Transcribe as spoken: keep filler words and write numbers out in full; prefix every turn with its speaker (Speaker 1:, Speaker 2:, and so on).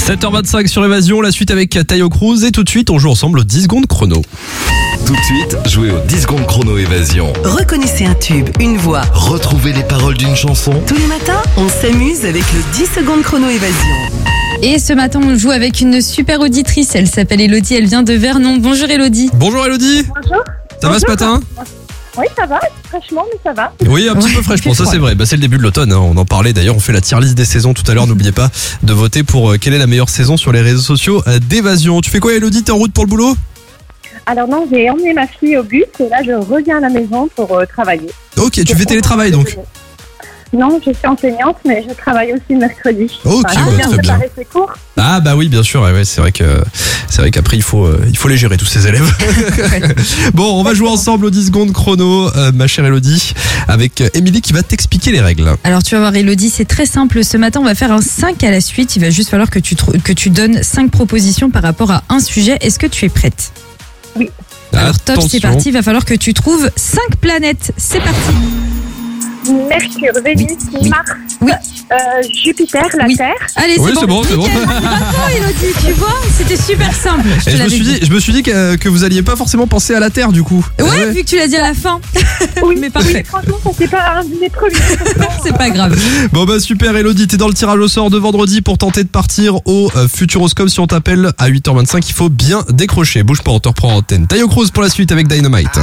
Speaker 1: sept heures vingt-cinq sur Évasion, la suite avec Taio Cruz et tout de suite on joue ensemble aux dix secondes chrono.
Speaker 2: Tout de suite, jouez aux dix secondes chrono Évasion.
Speaker 3: Reconnaissez un tube, une voix.
Speaker 2: Retrouvez les paroles d'une chanson.
Speaker 3: Tous les matins, on s'amuse avec le dix secondes chrono Évasion.
Speaker 4: Et ce matin, on joue avec une super auditrice. Elle s'appelle Elodie, elle vient de Vernon. Bonjour Elodie.
Speaker 1: Bonjour Elodie.
Speaker 5: Bonjour.
Speaker 1: Ça va ce matin?
Speaker 5: Oui, ça va, fraîchement, mais ça va.
Speaker 1: Oui, un petit
Speaker 4: Ouais,
Speaker 1: peu fraîchement,
Speaker 4: il fait
Speaker 1: ça c'est
Speaker 4: froid.
Speaker 1: vrai. Bah, c'est le début de l'automne, hein. On en parlait d'ailleurs, on fait la tier list des saisons tout à l'heure. N'oubliez pas de voter pour euh, quelle est la meilleure saison sur les réseaux sociaux euh, d'Évasion. Tu fais quoi Elodie? T'es en route pour le boulot?
Speaker 5: Alors non, j'ai emmené ma fille au bus et là je reviens à la maison pour euh, travailler.
Speaker 1: Ok, tu fais télétravail donc.
Speaker 5: Non, je suis enseignante, mais je travaille aussi le mercredi.
Speaker 1: Ok,
Speaker 5: Enfin, je
Speaker 1: bah,
Speaker 5: viens
Speaker 1: très bien.
Speaker 5: préparer ses cours.
Speaker 1: Ah bah oui bien sûr, ouais, ouais, c'est vrai que c'est vrai qu'après il faut euh, il faut les gérer tous ces élèves. Bon, on va jouer ensemble aux dix secondes chrono, euh, ma chère Elodie, avec euh, Émilie qui va t'expliquer les règles.
Speaker 4: Alors tu vas voir Elodie, c'est très simple. Ce matin, on va faire un cinq à la suite. Il va juste falloir que tu, trou- que tu donnes cinq propositions par rapport à un sujet. Est-ce que tu es prête?
Speaker 5: Oui.
Speaker 4: Alors top, c'est
Speaker 1: Attention.
Speaker 4: parti. Il va falloir que tu trouves cinq planètes. C'est parti.
Speaker 5: Mercure, Vénus,
Speaker 4: oui,
Speaker 5: Mars,
Speaker 4: oui.
Speaker 5: euh, Jupiter, la
Speaker 4: Oui.
Speaker 5: Terre.
Speaker 4: Allez,
Speaker 1: Oui,
Speaker 4: c'est
Speaker 1: c'est bon, c'est bon.
Speaker 4: Nickel. Bravo Elodie, tu vois, c'était super simple. Je te
Speaker 1: Et je me
Speaker 4: l'avais
Speaker 1: suis dit, je me suis dit que, que vous alliez pas forcément penser à la Terre du coup.
Speaker 4: Ouais,
Speaker 1: Ah ouais.
Speaker 4: vu que tu l'as dit à la fin.
Speaker 5: Oui,
Speaker 4: Mais parfait.
Speaker 5: oui, franchement, ça c'est pas un de mes premiers.
Speaker 4: C'est pas grave.
Speaker 1: Bon bah super Elodie, t'es dans le tirage au sort de vendredi pour tenter de partir au euh, Futuroscope. Si on t'appelle à huit heures vingt-cinq, il faut bien décrocher. Bouge pas, on te reprend en antenne. Taio Cruz pour la suite avec Dynamite.